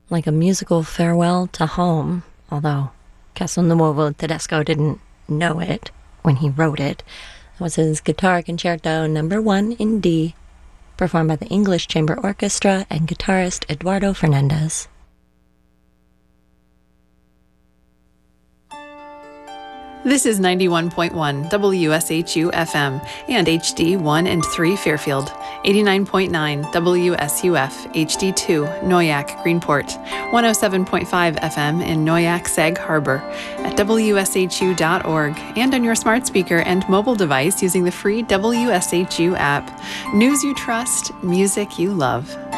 like a musical farewell to home, although Castelnuovo Tedesco didn't know it when he wrote it. It was his Guitar Concerto No. 1 in D, performed by the English Chamber Orchestra and guitarist Eduardo Fernandez. This is 91.1 WSHU FM and HD 1 and 3 Fairfield, 89.9 WSUF HD2 Noyak Greenport, 107.5 FM in Noyak Sag Harbor, at WSHU.org, and on your smart speaker and mobile device using the free WSHU app. News you trust, music you love.